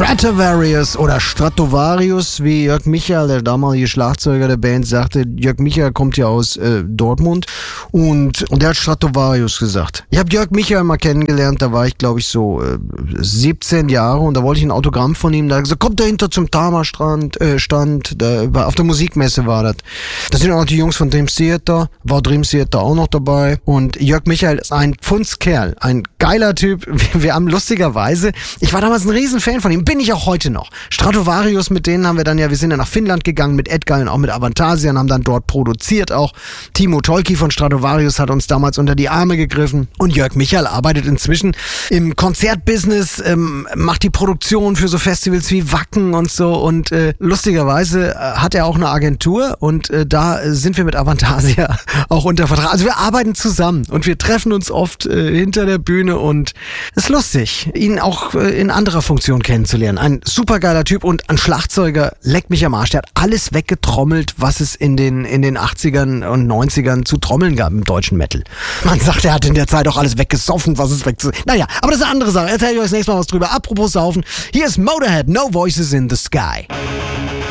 Stratovarius oder Stratovarius, wie Jörg Michael, der damalige Schlagzeuger der Band, sagte. Jörg Michael kommt ja aus Dortmund und der hat Stratovarius gesagt. Ich habe Jörg Michael mal kennengelernt, da war ich glaube ich so 17 Jahre und da wollte ich ein Autogramm von ihm. Da hat er gesagt, kommt dahinter zum Tama-Stand, auf der Musikmesse war das. Da sind auch noch die Jungs von Dream Theater, war Dream Theater auch noch dabei und Jörg Michael ist ein Pfundskerl, ein geiler Typ. Wir haben lustigerweise, ich war damals ein Riesenfan von ihm, bin ich auch heute noch. Stratovarius, mit denen haben wir dann wir sind ja nach Finnland gegangen mit Edgar und auch mit Avantasia und haben dann dort produziert auch. Timo Tolki von Stratovarius hat uns damals unter die Arme gegriffen und Jörg Michael arbeitet inzwischen im Konzertbusiness, macht die Produktion für so Festivals wie Wacken und so und lustigerweise hat er auch eine Agentur und da sind wir mit Avantasia auch unter Vertrag. Also wir arbeiten zusammen und wir treffen uns oft hinter der Bühne und es ist lustig, ihn auch in anderer Funktion kennenzulernen. Ein supergeiler Typ und ein Schlagzeuger, leckt mich am Arsch. Der hat alles weggetrommelt, was es in den 80ern und 90ern zu trommeln gab im deutschen Metal. Man sagt, er hat in der Zeit auch alles weggesoffen, was es Naja, aber das ist eine andere Sache. Erzähl ich euch das nächste Mal was drüber. Apropos Saufen, hier ist Motorhead, No Voices in the Sky.